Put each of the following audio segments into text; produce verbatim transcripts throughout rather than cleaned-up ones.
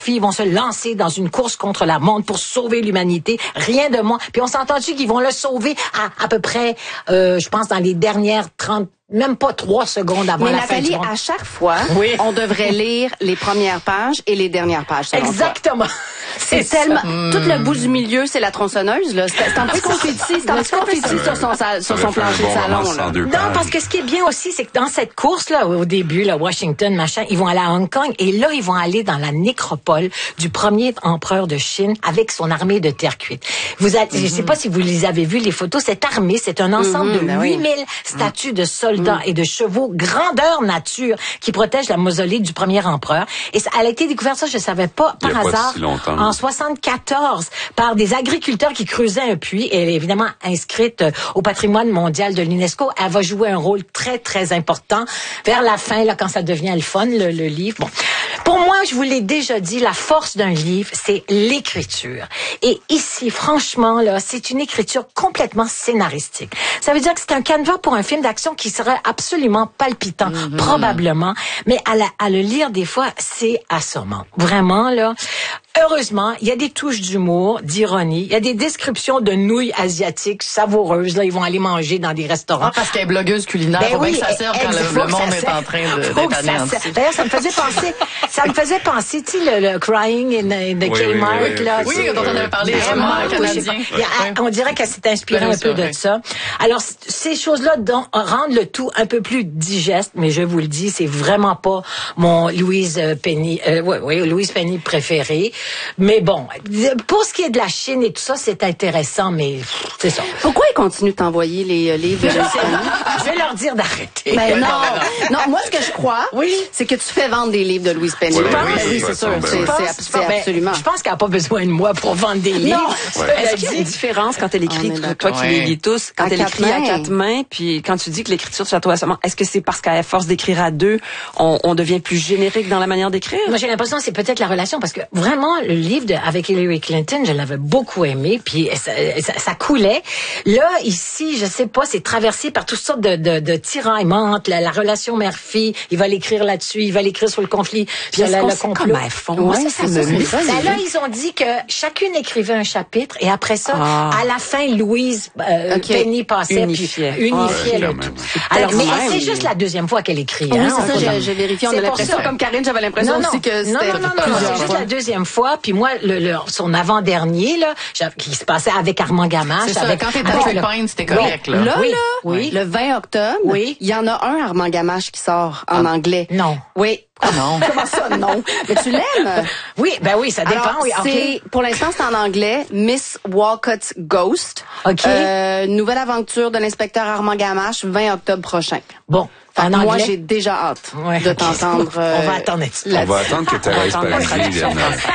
Ils vont se lancer dans une course contre la montre pour sauver l'humanité. Rien de moins. Puis on s'est entendu qu'ils vont le sauver à à peu près, euh, je pense, dans les dernières trente, même pas trois secondes avant Mais la Nathalie, fin du monde. à chaque fois, oui. on devrait lire les premières pages et les dernières pages. Exactement. C'est tellement... Tout le bout du milieu, c'est la tronçonneuse, là. C'est un petit confetti, c'est un petit confetti sur son, sur son plancher de salon, là. Non, parce que ce qui est bien aussi, c'est que dans cette course-là, au début, là, Washington, machin, ils vont aller à Hong Kong et là, ils vont aller dans la nécropole du premier empereur de Chine avec son armée de terre cuite. Vous avez, mm-hmm. Je sais pas si vous les avez vus, les photos, cette armée, c'est un ensemble mm-hmm, de ben huit mille oui. statues de soldats mm-hmm. et de chevaux grandeur nature qui protègent la mausolée du premier empereur. Et ça, elle a été découverte, ça, je savais pas, par hasard, pas si en soixante-quatorze, par des agriculteurs qui creusaient un puits. Et elle est évidemment inscrite au patrimoine mondial de l'UNESCO. Elle va jouer un rôle très, très important vers la fin, là, quand ça devient le fun, le, le livre. Bon. Pour moi, je vous l'ai déjà dit, la force d'un livre, c'est l'écriture. Et ici, franchement, là, c'est une écriture complètement scénaristique. Ça veut dire que c'est un canevas pour un film d'action qui serait absolument palpitant, mm-hmm. probablement. Mais à, la, à le lire, des fois, c'est assommant. Vraiment, là. Heureusement, il y a des touches d'humour, d'ironie. Il y a des descriptions de nouilles asiatiques savoureuses. Là, ils vont aller manger dans des restaurants. Ah, parce qu'elle est blogueuse culinaire. Ben faut oui, bien que ça serve quand le, le monde est en train de, d'être anéanti. D'ailleurs, ça me faisait penser, ça me faisait penser, tu sais, le, le Crying in, in the oui, Kmart, oui, oui, là. Oui, oui, dont on avait parlé, vraiment canadien. Oui. On dirait qu'elle s'est inspirée un peu de ça. Alors, ces choses-là dont, rendent le tout un peu plus digeste, mais je vous le dis, c'est vraiment pas mon Louise Penny, euh, oui, oui, Louise Penny préférée. Mais bon, pour ce qui est de la Chine et tout ça, c'est intéressant, mais c'est ça. Pourquoi ils continuent de t'envoyer les livres de Louise Penny? Je vais leur dire d'arrêter. Ben non, non, moi ce que je crois, oui. c'est que tu fais vendre des livres de Louise Penny. Oui, oui, oui, oui c'est sûr, ben c'est, oui. c'est, c'est ben, absolument. Je pense qu'elle n'a pas besoin de moi pour vendre des livres. Non. Ouais. Est-ce qu'il y a une différence quand elle écrit, toi qui les lis tous, quand à elle écrit mains. à quatre mains, puis quand tu dis que l'écriture tu la trouves assommante, est-ce que c'est parce qu'à force d'écrire à deux, on, on devient plus générique dans la manière d'écrire? Moi, j'ai l'impression que c'est peut-être la relation, parce que vraiment, le livre de, avec Hillary Clinton, je l'avais beaucoup aimé, puis ça, ça, ça coulait. Là, ici, je sais pas, c'est traversé par toutes sortes de, de, de tiraillements, la, la relation mère-fille, il va l'écrire là-dessus, il va l'écrire sur le conflit, puis le, le complot. Comment elles font? Ouais, ça, ça, ça, me ça, ben là, ils ont dit que chacune écrivait un chapitre, et après ça, ah. à la fin, Louise euh, okay. Penny passait, unifiait, puis unifiait ah, le tout. Alors, mais c'est juste la deuxième fois qu'elle écrit. Oui, hein, c'est ça, j'ai vérifié, on a l'impression, comme Karine, j'avais l'impression non, aussi non. que c'était non, non, non, non, c'est juste la deuxième fois, puis moi, le, le, son avant-dernier, là, qui se passait avec Armand Gamache. C'est ça, avec, quand t'étais avec le pain, c'était correct, là. Là, oui, là, oui. le vingt octobre, oui. il y en a un Armand Gamache qui sort en ah. anglais. Non. Oui. Ah non. Comment ça, non? Mais tu l'aimes? Oui, ben oui, ça dépend. Alors, oui, c'est, okay. Pour l'instant, c'est en anglais. Miss Walcott's Ghost. OK. Euh, nouvelle aventure de l'inspecteur Armand Gamache, vingt octobre prochain. Bon. En moi, anglais? J'ai déjà hâte ouais, de t'entendre. Euh, on va attendre. On va attendre que Thérèse Paradis vienne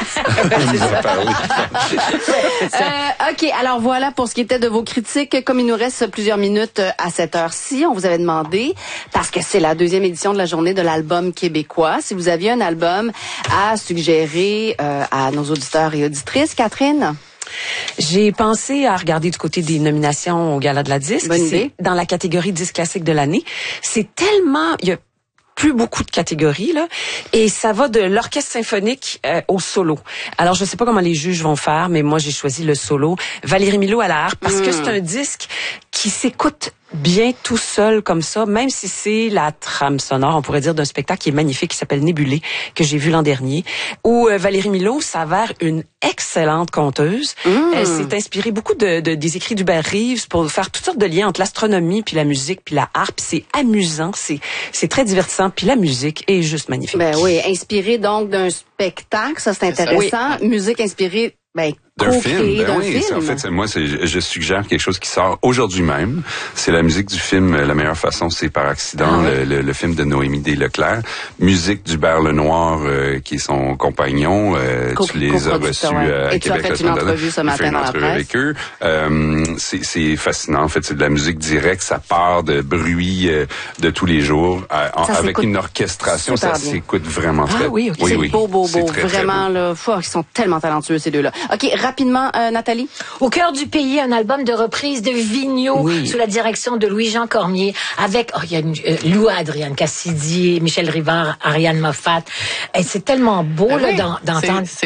nous en parler. euh, OK, alors voilà pour ce qui était de vos critiques. Comme il nous reste plusieurs minutes à cette heure-ci, on vous avait demandé, parce que c'est la deuxième édition de la journée de l'album québécois, si vous aviez un album à suggérer euh, à nos auditeurs et auditrices. Catherine? J'ai pensé à regarder du côté des nominations au Gala de la disque. Bonne c'est idée. Dans la catégorie disque classique de l'année. C'est tellement... Il y a plus beaucoup de catégories, là, et ça va de l'orchestre symphonique euh, au solo. Alors, je sais pas comment les juges vont faire, mais moi, j'ai choisi le solo. Valérie Milot à la harpe, parce mmh. que c'est un disque qui s'écoute bien tout seul comme ça, même si c'est la trame sonore, on pourrait dire, d'un spectacle qui est magnifique, qui s'appelle Nébulé, que j'ai vu l'an dernier, où euh, Valérie Milot s'avère une excellente conteuse. Mmh. Elle s'est inspirée beaucoup de, de des écrits d'Hubert Reeves pour faire toutes sortes de liens entre l'astronomie puis la musique puis la harpe. C'est amusant, c'est c'est très divertissant, puis la musique est juste magnifique. Ben oui, inspirée donc d'un spectacle, ça c'est intéressant. Oui. Musique inspirée, ben d'un film, ben d'un oui. film. En fait, c'est, moi, c'est, je suggère quelque chose qui sort aujourd'hui même. C'est la musique du film La meilleure façon, c'est par accident, ah, le, le, le film de Noémie Desleclerc. Musique d'Hubert Lenoir, euh, qui est son compagnon. Euh, Co- tu les as reçus ouais. euh, à Et Québec. tu as fait une entrevue ce matin dans la presse. Avec eux. Euh, c'est, c'est fascinant. En fait, c'est de la musique directe. Ça part de bruit euh, de tous les jours. Euh, en, avec une orchestration, ça bien. S'écoute vraiment très. Ah oui, okay. oui, c'est oui. beau, beau, beau. Très, vraiment, très beau. là, faut, ils sont tellement talentueux, ces deux-là. OK, rapidement, euh, Nathalie? Au cœur du pays, un album de reprise de Vigneault Oui. sous la direction de Louis-Jean Cormier avec, oh, il y a une, euh, Lou Adrienne Cassidy, Michel Rivard, Ariane Moffat. Et c'est tellement beau, Ben là, oui, d'en- d'entendre. c'est-